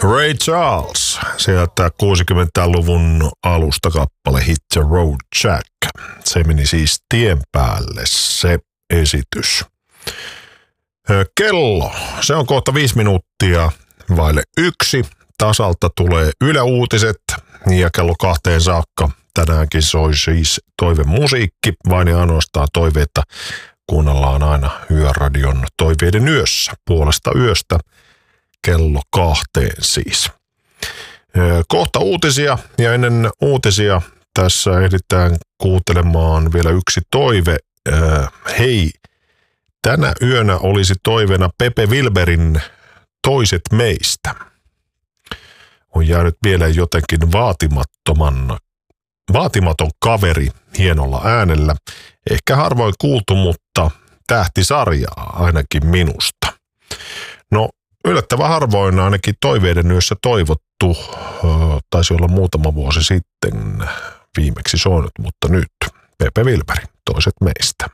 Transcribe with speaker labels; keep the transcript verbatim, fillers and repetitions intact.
Speaker 1: Ray Charles, sieltä kuusikymmentäluvun alusta kappale Hit the Road Jack. Se meni siis tien päälle se esitys. Kello, se on kohta viisi minuuttia vaille yksi. Tasalta tulee Yle Uutiset ja kello kahteen saakka tänäänkin soi siis toivemusiikki. Vain ja ainoastaan toiveita kuunnellaan aina Yöradion toiveiden yössä puolesta yöstä. Kello kahteen siis. Kohta uutisia ja ennen uutisia tässä ehditään kuuntelemaan vielä yksi toive. Hei, tänä yönä olisi toiveena Pepe Wilberin Toiset meistä. On jäänyt vielä jotenkin vaatimattoman, vaatimaton kaveri hienolla äänellä. Ehkä harvoin kuultu, mutta tähtisarjaa ainakin minusta. No, yllättävän harvoin ainakin toiveiden yössä toivottu. Taisi olla muutama vuosi sitten viimeksi soinut, mutta nyt Pepe Wilberin Toiset meistä.